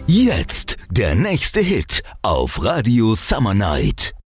Jetzt der nächste Hit auf Radio Summer Night.